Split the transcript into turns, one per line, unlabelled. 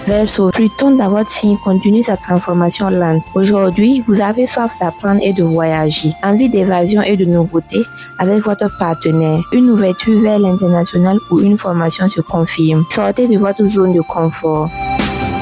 vers plus tôt dans votre signe continue sa transformation lente. Aujourd'hui, vous avez soif d'apprendre et de voyager, envie d'évasion et de nouveautés avec votre partenaire, une ouverture vers l'international ou une formation se confirme. Sortez de votre zone de confort.